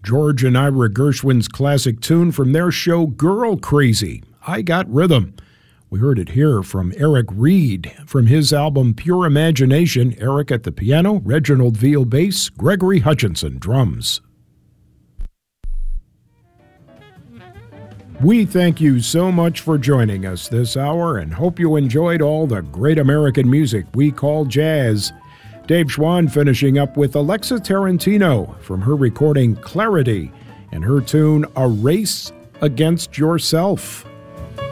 George and Ira Gershwin's classic tune from their show Girl Crazy, I Got Rhythm. We heard it here from Eric Reed from his album Pure Imagination. Eric at the piano, Reginald Veal bass, Gregory Hutchinson drums. We thank you so much for joining us this hour and hope you enjoyed all the great American music we call jazz. Dave Schwann finishing up with Alexa Tarantino from her recording Clarity and her tune A Race Against Yourself.